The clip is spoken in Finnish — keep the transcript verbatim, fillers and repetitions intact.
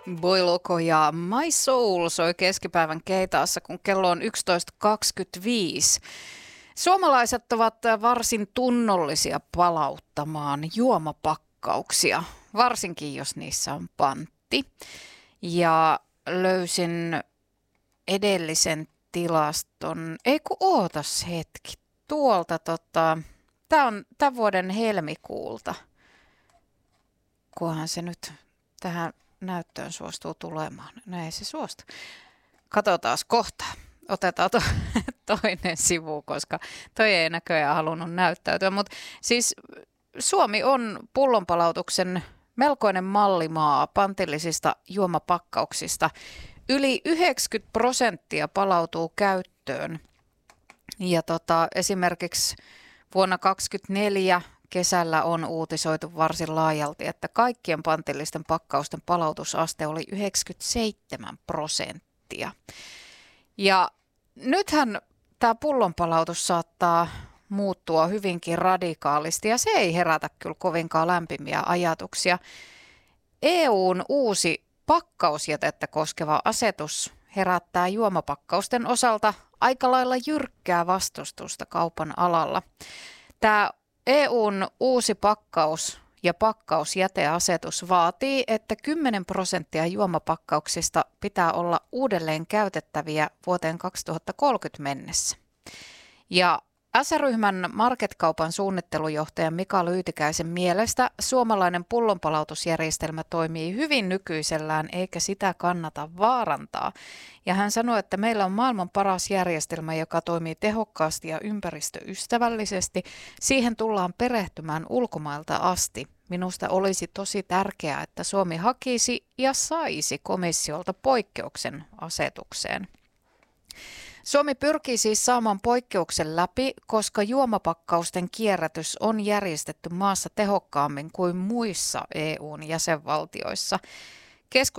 Boy Loco ja My Soul soi keskipäivän keitaassa, kun kello on yksitoista kaksikymmentäviisi. Suomalaiset ovat varsin tunnollisia palauttamaan juomapakkauksia, varsinkin jos niissä on pantti. Ja löysin edellisen tilaston, ei kun ootas hetki, tuolta tota, tää on tämän vuoden helmikuulta, kunhan se nyt tähän näyttöön suostuu tulemaan. No ei se suostu. Katsotaan kohta. Otetaan to- toinen sivu, koska toi ei näköjään halunnut näyttäytyä. Mutta siis Suomi on pullonpalautuksen melkoinen mallimaa pantillisista juomapakkauksista. Yli yhdeksänkymmentä prosenttia palautuu käyttöön. Ja tota, esimerkiksi vuonna kaksituhattakaksikymmentäneljä kesällä on uutisoitu varsin laajalti, että kaikkien pantillisten pakkausten palautusaste oli yhdeksänkymmentäseitsemän prosenttia. Ja nythän tämä pullonpalautus saattaa muuttua hyvinkin radikaalisti ja se ei herätä kyllä kovinkaan lämpimiä ajatuksia. E U:n uusi pakkausjätettä koskeva asetus herättää juomapakkausten osalta aika lailla jyrkkää vastustusta kaupan alalla. Tämä E U:n uusi pakkaus- ja pakkausjäteasetus vaatii, että kymmenen prosenttia juomapakkauksista pitää olla uudelleen käytettäviä vuoteen kaksituhattakolmekymmentä mennessä. Ja S-ryhmän marketkaupan suunnittelujohtajan Mika Lyytikäisen mielestä suomalainen pullonpalautusjärjestelmä toimii hyvin nykyisellään eikä sitä kannata vaarantaa. Ja hän sanoi, että meillä on maailman paras järjestelmä, joka toimii tehokkaasti ja ympäristöystävällisesti. Siihen tullaan perehtymään ulkomailta asti. Minusta olisi tosi tärkeää, että Suomi hakisi ja saisi komissiolta poikkeuksen asetukseen. Suomi pyrkii siis saamaan poikkeuksen läpi, koska juomapakkausten kierrätys on järjestetty maassa tehokkaammin kuin muissa E U:n jäsenvaltioissa. Keskus